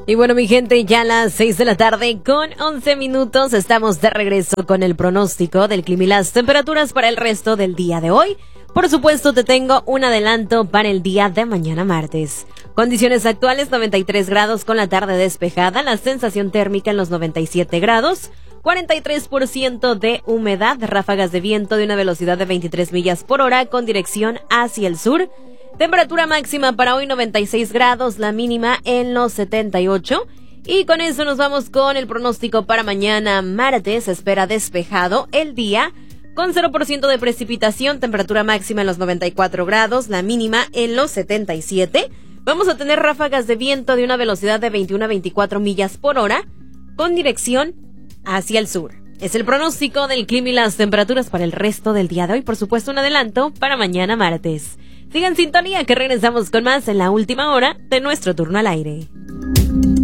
Y bueno, mi gente, ya a las 6 de la tarde con 11 minutos estamos de regreso con el pronóstico del clima y las temperaturas para el resto del día de hoy. Por supuesto, te tengo un adelanto para el día de mañana martes. Condiciones actuales, 93 grados con la tarde despejada, la sensación térmica en los 97 grados, 43% de humedad, ráfagas de viento de una velocidad de 23 millas por hora con dirección hacia el sur. Temperatura máxima para hoy 96 grados, la mínima en los 78. Y con eso nos vamos con el pronóstico para mañana martes. Se espera despejado el día con 0% de precipitación, temperatura máxima en los 94 grados, la mínima en los 77. Vamos a tener ráfagas de viento de una velocidad de 21 a 24 millas por hora con dirección hacia el sur. Es el pronóstico del clima y las temperaturas para el resto del día de hoy. Por supuesto, un adelanto para mañana martes. Sigan en sintonía que regresamos con más en la última hora de nuestro turno al aire.